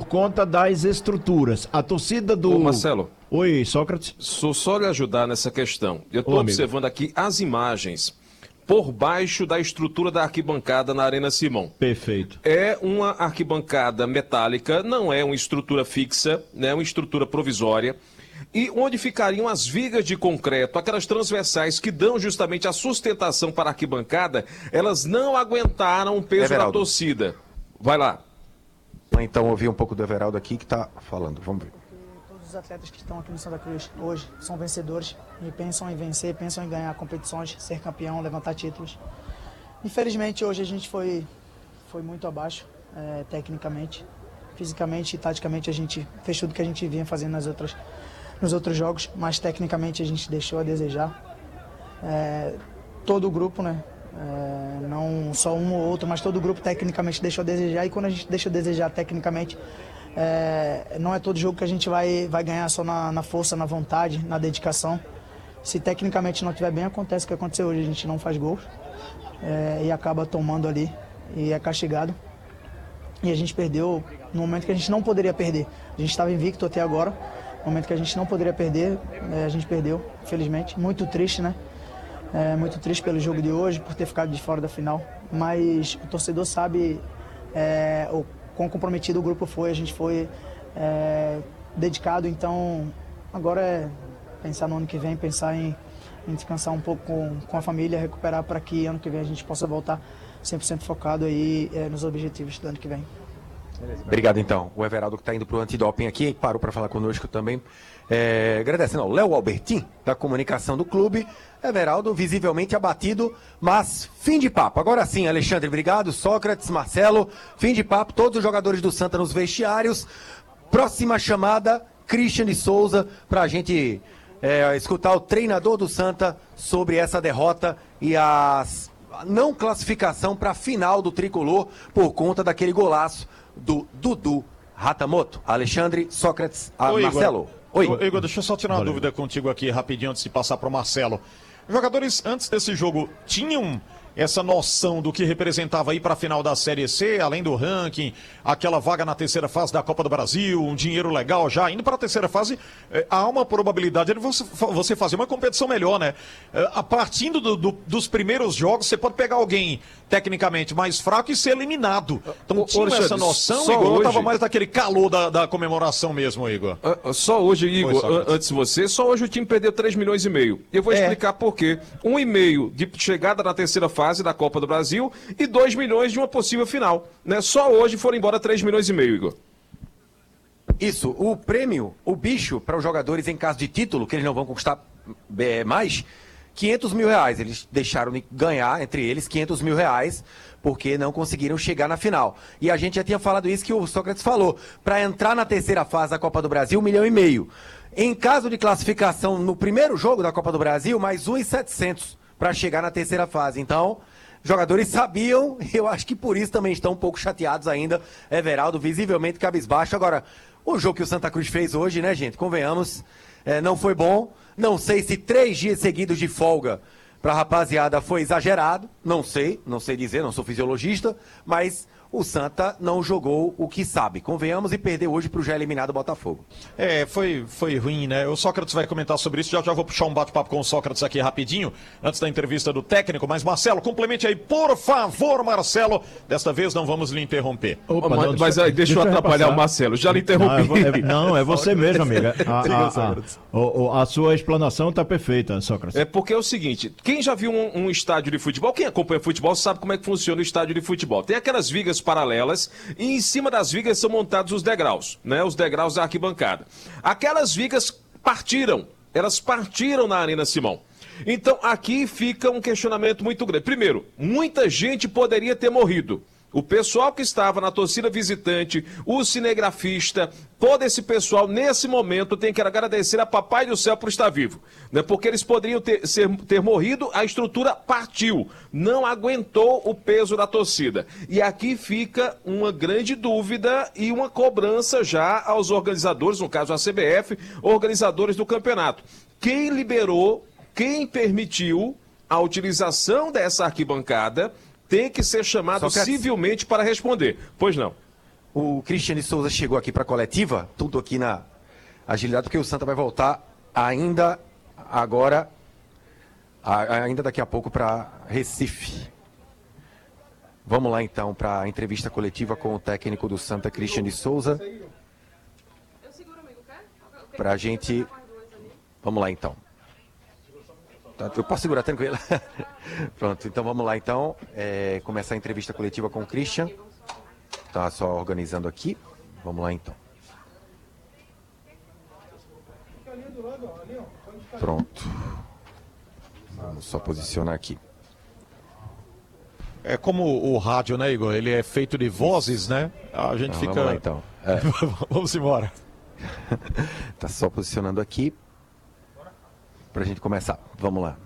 conta das estruturas. A torcida do... Ô, Marcelo. Oi, Sócrates. Só lhe ajudar nessa questão. Eu estou observando aqui as imagens por baixo da estrutura da arquibancada na Arena Simão. Perfeito. É uma arquibancada metálica, não é uma estrutura fixa, né, é uma estrutura provisória. E onde ficariam as vigas de concreto, aquelas transversais que dão justamente a sustentação para a arquibancada, elas não aguentaram o peso da torcida. Vai lá. Então, ouvi um pouco do Everaldo aqui que está falando. Vamos ver. Todos os atletas que estão aqui no Santa Cruz hoje são vencedores e pensam em vencer, pensam em ganhar competições, ser campeão, levantar títulos. Infelizmente, hoje a gente foi muito abaixo, tecnicamente, fisicamente e taticamente. A gente fez tudo que a gente vinha fazendo nos outros jogos, mas tecnicamente a gente deixou a desejar. Todo o grupo, né? Não só um ou outro, mas todo o grupo tecnicamente deixou a desejar. E quando a gente deixa a desejar tecnicamente, não é todo jogo que a gente vai ganhar só na força, na vontade, na dedicação. Se tecnicamente não estiver bem, acontece o que aconteceu hoje. A gente não faz gols e acaba tomando ali e é castigado. E a gente perdeu no momento que a gente não poderia perder. A gente estava invicto até agora. No momento que a gente não poderia perder, a gente perdeu, infelizmente. Muito triste, né? Muito triste pelo jogo de hoje, por ter ficado de fora da final. Mas o torcedor sabe o quão comprometido o grupo foi. A gente foi dedicado, então agora é pensar no ano que vem, pensar em descansar um pouco com a família, recuperar para que ano que vem a gente possa voltar 100% focado aí nos objetivos do ano que vem. Obrigado, então. O Everaldo que está indo para o antidoping aqui, parou para falar conosco também. Agradecendo ao Léo Albertin, da comunicação do clube. Everaldo visivelmente abatido, mas fim de papo. Agora sim, Alexandre, obrigado. Sócrates, Marcelo, fim de papo. Todos os jogadores do Santa nos vestiários. Próxima chamada, Christian de Souza, para a gente escutar o treinador do Santa sobre essa derrota e a não classificação para a final do Tricolor por conta daquele golaço do Dudu Ratamoto. Alexandre, Sócrates, Marcelo. Oi, Igor, deixa eu só tirar uma dúvida contigo aqui rapidinho antes de passar para o Marcelo. Os jogadores antes desse jogo tinham essa noção do que representava ir para a final da Série C, além do ranking, aquela vaga na terceira fase da Copa do Brasil, um dinheiro legal já, indo para a terceira fase, há uma probabilidade de você fazer uma competição melhor, né? A partindo dos primeiros jogos, você pode pegar alguém tecnicamente mais fraco e ser eliminado. Então tinha essa noção, Igor, ou estava mais daquele calor da comemoração mesmo, Igor? Só hoje, Igor, antes de você, só hoje o time perdeu 3,5 milhões. Eu vou explicar por quê. 1,5 de chegada na terceira fase da Copa do Brasil e 2 milhões de uma possível final, né? Só hoje foram embora 3,5 milhões, Igor. Isso, o prêmio, o bicho para os jogadores em caso de título, que eles não vão conquistar mais, 500 mil reais. Eles deixaram de ganhar, entre eles, 500 mil reais, porque não conseguiram chegar na final. E a gente já tinha falado isso que o Sócrates falou. Para entrar na terceira fase da Copa do Brasil, 1,5 milhão. Em caso de classificação no primeiro jogo da Copa do Brasil, mais 1,700 para chegar na terceira fase. Então, jogadores sabiam, eu acho que por isso também estão um pouco chateados ainda. Everaldo, visivelmente cabisbaixo. Agora, o jogo que o Santa Cruz fez hoje, né, gente? Convenhamos, não foi bom. Não sei se 3 dias seguidos de folga para a rapaziada foi exagerado. Não sei dizer, não sou fisiologista, mas o Santa não jogou o que sabe. Convenhamos, e perdeu hoje para o já eliminado Botafogo. Foi ruim, né? O Sócrates vai comentar sobre isso. Já vou puxar um bate-papo com o Sócrates aqui rapidinho, antes da entrevista do técnico. Mas, Marcelo, complemente aí, por favor, Marcelo. Desta vez não vamos lhe interromper. Opa, mas aí, deixa eu atrapalhar o Marcelo. Já lhe interrompi. Não, é você mesmo, amiga. A sua explanação está perfeita, Sócrates. É porque é o seguinte, quem já viu um estádio de futebol, quem acompanha futebol sabe como é que funciona o estádio de futebol. Tem aquelas vigas paralelas e em cima das vigas são montados os degraus, né? Os degraus da arquibancada. Aquelas vigas partiram, elas partiram na Arena Simão. Então aqui fica um questionamento muito grande. Primeiro, muita gente poderia ter morrido. O pessoal que estava na torcida visitante, o cinegrafista, todo esse pessoal, nesse momento, tem que agradecer a Papai do Céu por estar vivo. Né? Porque eles poderiam ter morrido, a estrutura partiu, não aguentou o peso da torcida. E aqui fica uma grande dúvida e uma cobrança já aos organizadores, no caso a CBF, organizadores do campeonato. Quem liberou, quem permitiu a utilização dessa arquibancada tem que ser chamado civilmente para responder. Pois não. o Christian de Souza chegou aqui para a coletiva, tudo aqui na agilidade, porque o Santa vai voltar ainda daqui a pouco para Recife. Vamos lá então para a entrevista coletiva com o técnico do Santa, Christian de Souza. Para a gente... Vamos lá então. Eu posso segurar tranquilo? Pronto, então vamos lá então. Começar a entrevista coletiva com o Christian. Tá só organizando aqui. Vamos lá então. Pronto. Vamos só posicionar aqui. É como o rádio, né, Igor? Ele é feito de vozes, né? A gente fica... Vamos lá então. Vamos embora. Tá só posicionando aqui. Pra gente começar. Vamos lá.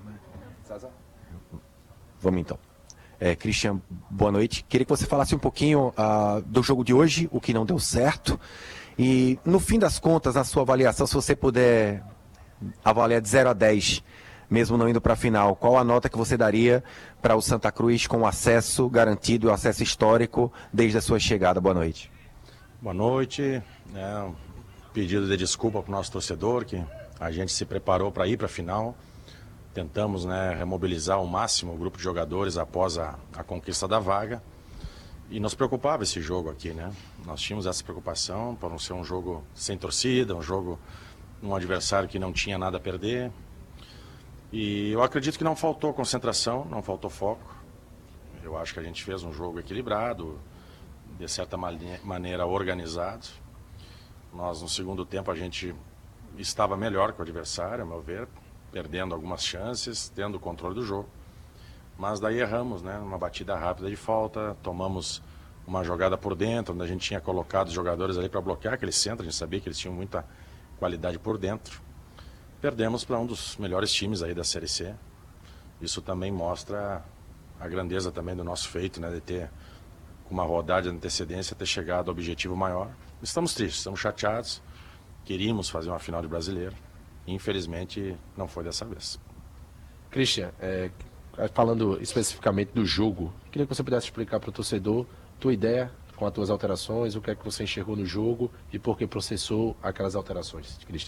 Vamos então. Christian, boa noite. Queria que você falasse um pouquinho do jogo de hoje, o que não deu certo. E no fim das contas, na sua avaliação, se você puder avaliar de 0 a 10, mesmo não indo para a final, qual a nota que você daria para o Santa Cruz com acesso garantido, acesso histórico desde a sua chegada? Boa noite. Boa noite. Pedido de desculpa para o nosso torcedor, que a gente se preparou para ir para a final. Tentamos, remobilizar ao máximo o grupo de jogadores após a conquista da vaga. E nos preocupava esse jogo aqui, né? Nós tínhamos essa preocupação por não ser um jogo sem torcida, um adversário que não tinha nada a perder. E eu acredito que não faltou concentração, não faltou foco. Eu acho que a gente fez um jogo equilibrado, de certa maneira organizado. Nós, no segundo tempo, a gente estava melhor que o adversário, a meu ver, perdendo algumas chances, tendo o controle do jogo. Mas daí erramos, uma batida rápida de falta, tomamos uma jogada por dentro, onde a gente tinha colocado os jogadores ali para bloquear aquele centro, a gente sabia que eles tinham muita qualidade por dentro. Perdemos para um dos melhores times aí da Série C. Isso também mostra a grandeza também do nosso feito, de ter, com uma rodada de antecedência, ter chegado ao objetivo maior. Estamos tristes, estamos chateados, queríamos fazer uma final de Brasileiro, infelizmente não foi dessa vez. Christian, falando especificamente do jogo, queria que você pudesse explicar para o torcedor tua ideia com as tuas alterações, o que é que você enxergou no jogo e por que processou aquelas alterações, Christian.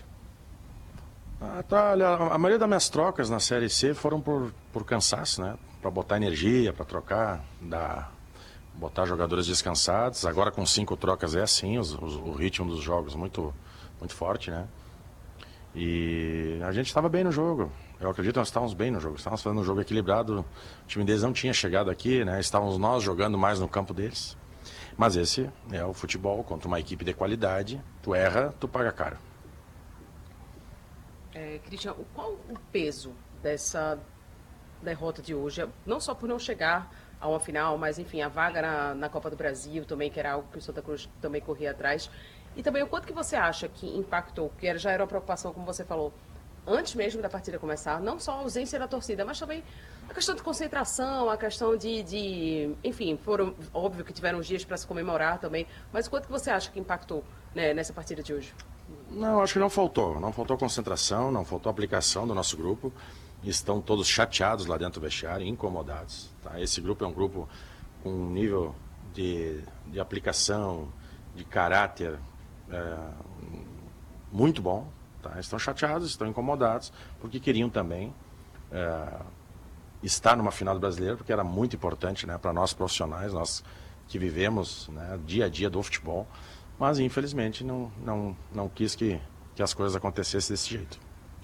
Olha, a maioria das minhas trocas na Série C foram por cansaço, para botar energia, para trocar, botar jogadores descansados. Agora com 5 trocas é assim, o ritmo dos jogos muito, muito forte, E a gente estava bem no jogo. Eu acredito que nós estávamos bem no jogo. Estávamos fazendo um jogo equilibrado. O time deles não tinha chegado aqui, Estávamos nós jogando mais no campo deles. Mas esse é o futebol contra uma equipe de qualidade. Tu erra, tu paga caro. Christian, qual o peso dessa derrota de hoje? Não só por não chegar a uma final, mas enfim, a vaga na Copa do Brasil também, que era algo que o Santa Cruz também corria atrás. E também o quanto que você acha que impactou, que já era uma preocupação, como você falou, antes mesmo da partida começar, não só a ausência da torcida, mas também a questão de concentração, a questão enfim, foram, óbvio que tiveram dias para se comemorar também, mas o quanto que você acha que impactou nessa partida de hoje? Não, acho que não faltou concentração, não faltou aplicação do nosso grupo. Estão todos chateados lá dentro do vestiário, incomodados. Esse grupo é um grupo com um nível de aplicação, de caráter muito bom. Estão chateados, estão incomodados, porque queriam também estar numa final do Brasileiro, porque era muito importante para nós profissionais, nós que vivemos dia a dia do futebol. Mas, infelizmente, não quis que as coisas acontecessem desse jeito.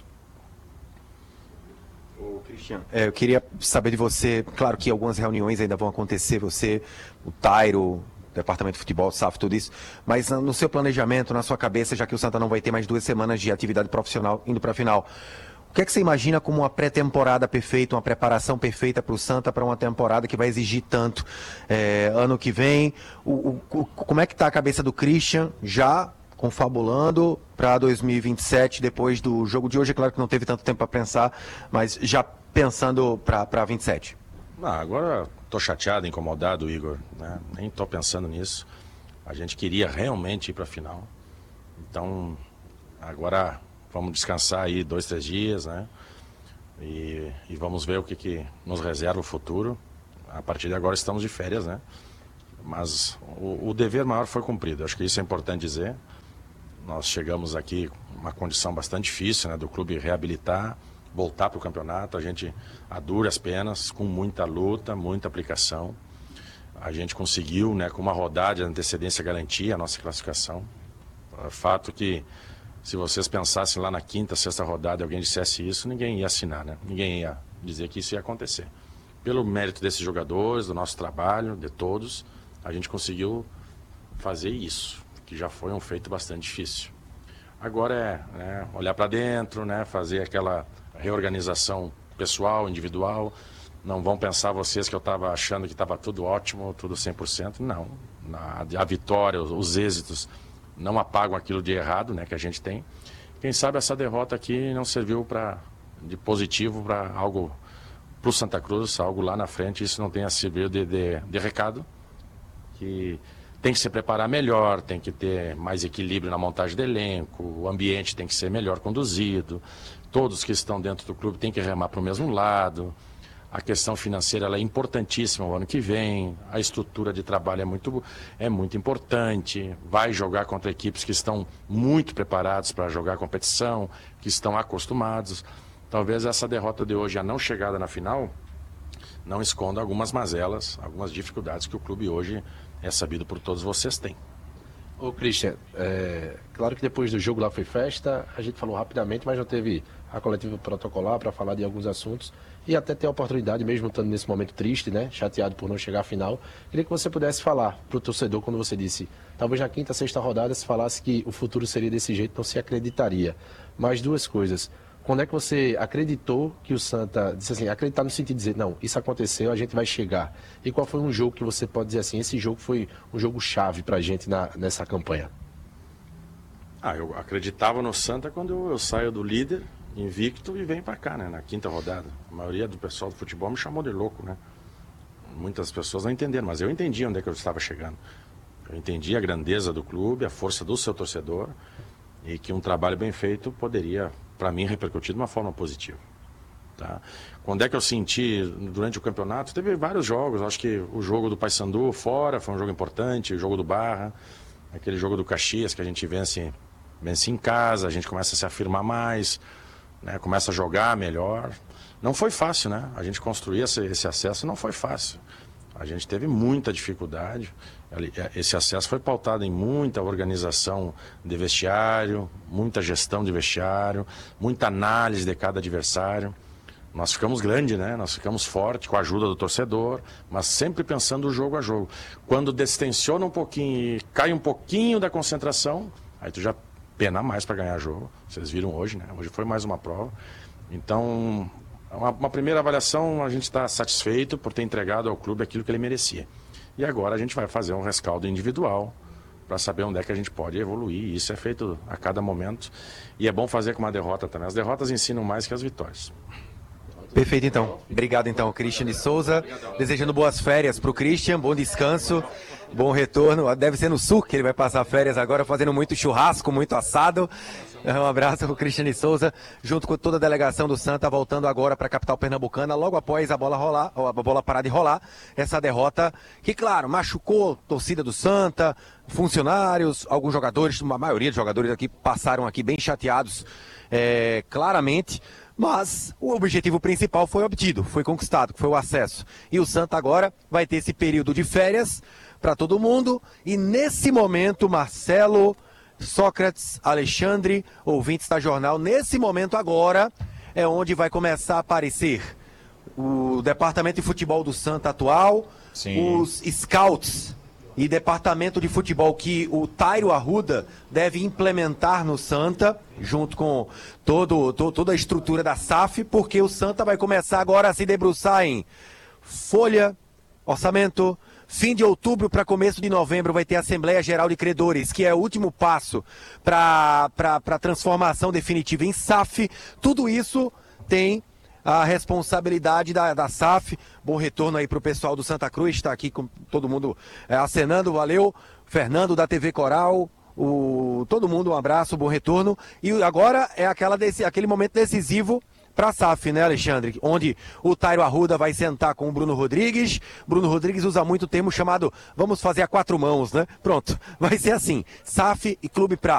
Christian, eu queria saber de você, claro que algumas reuniões ainda vão acontecer, você, o Tairo, Departamento de Futebol, SAF, tudo isso, mas no seu planejamento, na sua cabeça, já que o Santa não vai ter mais 2 semanas de atividade profissional indo para a final, o que é que você imagina como uma pré-temporada perfeita, uma preparação perfeita para o Santa para uma temporada que vai exigir tanto ano que vem? Como é que está a cabeça do Christian já confabulando para 2027, depois do jogo de hoje? É claro que não teve tanto tempo para pensar, mas já pensando para 27. Agora estou chateado, incomodado, Igor. Nem estou pensando nisso. A gente queria realmente ir para a final. Então, agora vamos descansar aí 2, 3 dias, E vamos ver o que nos reserva o futuro. A partir de agora estamos de férias, Mas o dever maior foi cumprido, acho que isso é importante dizer. Nós chegamos aqui uma condição bastante difícil, né, do clube reabilitar, voltar para o campeonato, a gente a duras penas, com muita luta, muita aplicação. A gente conseguiu, né, com uma rodada de antecedência, garantir a nossa classificação. É fato que, se vocês pensassem lá na quinta, sexta rodada e alguém dissesse isso, ninguém ia assinar, né? Ninguém ia dizer que isso ia acontecer. Pelo mérito desses jogadores, do nosso trabalho, de todos, a gente conseguiu fazer isso, que já foi um feito bastante difícil. Agora é, né, olhar para dentro, né, fazer aquela reorganização pessoal, individual. Não vão pensar vocês que eu estava achando que estava tudo ótimo, tudo 100%. Não. A vitória, os êxitos não apagam aquilo de errado, né, que a gente tem. Quem sabe essa derrota aqui não serviu de positivo para algo para o Santa Cruz, algo lá na frente. Isso não tenha servido de recado. Que tem que se preparar melhor, tem que ter mais equilíbrio na montagem do elenco, o ambiente tem que ser melhor conduzido, todos que estão dentro do clube têm que remar para o mesmo lado. A questão financeira ela é importantíssima o ano que vem, a estrutura de trabalho é muito importante, vai jogar contra equipes que estão muito preparadas para jogar competição, que estão acostumados. Talvez essa derrota de hoje, a não chegada na final, não esconda algumas mazelas, algumas dificuldades que o clube hoje é sabido por todos vocês tem. Ô Christian, claro que depois do jogo lá foi festa, a gente falou rapidamente, mas não teve a coletiva protocolar para falar de alguns assuntos e até ter a oportunidade, mesmo estando nesse momento triste, né, chateado por não chegar à final. Queria que você pudesse falar para o torcedor, quando você disse, talvez na quinta, sexta rodada, se falasse que o futuro seria desse jeito, não se acreditaria. Mas duas coisas. Quando é que você acreditou que o Santa, disse assim, acreditar no sentido de dizer, não, isso aconteceu, a gente vai chegar. E qual foi um jogo que você pode dizer assim, esse jogo foi um jogo chave pra gente nessa campanha? Eu acreditava no Santa quando eu saio do líder, invicto, e venho para cá, né, na quinta rodada. A maioria do pessoal do futebol me chamou de louco, né? Muitas pessoas não entenderam, mas eu entendi onde é que eu estava chegando. Eu entendi a grandeza do clube, a força do seu torcedor, e que um trabalho bem feito poderia, para mim, repercutir de uma forma positiva. Tá? Quando é que eu senti durante o campeonato? Teve vários jogos, acho que o jogo do Paysandu fora foi um jogo importante, o jogo do Barra, aquele jogo do Caxias que a gente vence em casa, a gente começa a se afirmar mais, né? Começa a jogar melhor. Não foi fácil, né? A gente construir esse acesso não foi fácil. A gente teve muita dificuldade. Esse acesso foi pautado em muita organização de vestiário, muita gestão de vestiário, muita análise de cada adversário. Nós ficamos grande, né? Nós ficamos forte com a ajuda do torcedor, mas sempre pensando jogo a jogo. Quando distensiona um pouquinho e cai um pouquinho da concentração, aí tu já pena mais para ganhar jogo. Vocês viram hoje, né? Hoje foi mais uma prova. Então, uma primeira avaliação, a gente está satisfeito por ter entregado ao clube aquilo que ele merecia. E agora a gente vai fazer um rescaldo individual para saber onde é que a gente pode evoluir. Isso é feito a cada momento. E é bom fazer com uma derrota também. As derrotas ensinam mais que as vitórias. Perfeito, então. Obrigado, então, Christian de Souza. Desejando boas férias para o Christian, bom descanso, bom retorno. Deve ser no sul que ele vai passar férias agora, fazendo muito churrasco, muito assado. Um abraço para o Christian de Souza, junto com toda a delegação do Santa, voltando agora para a capital pernambucana, logo após a bola parar de rolar. Essa derrota que, claro, machucou a torcida do Santa, funcionários, alguns jogadores, a maioria dos jogadores aqui passaram aqui bem chateados, claramente. Mas o objetivo principal foi obtido, foi conquistado, foi o acesso. E o Santa agora vai ter esse período de férias para todo mundo. E nesse momento, Marcelo, Sócrates, Alexandre, ouvintes da Jornal, nesse momento agora é onde vai começar a aparecer o departamento de futebol do Santa atual, sim, os scouts e departamento de futebol que o Tairo Arruda deve implementar no Santa, junto com toda a estrutura da SAF, porque o Santa vai começar agora a se debruçar em folha, orçamento. Fim de outubro para começo de novembro vai ter a Assembleia Geral de Credores, que é o último passo para a transformação definitiva em SAF. Tudo isso tem a responsabilidade da SAF. Bom retorno aí para o pessoal do Santa Cruz, está aqui com todo mundo acenando, valeu. Fernando da TV Coral, todo mundo, um abraço, bom retorno. E agora é aquele momento decisivo para a SAF, né, Alexandre? Onde o Tairo Arruda vai sentar com o Bruno Rodrigues. Bruno Rodrigues usa muito o termo chamado vamos fazer a 4 mãos, né? Pronto, vai ser assim, SAF e Clube Pra.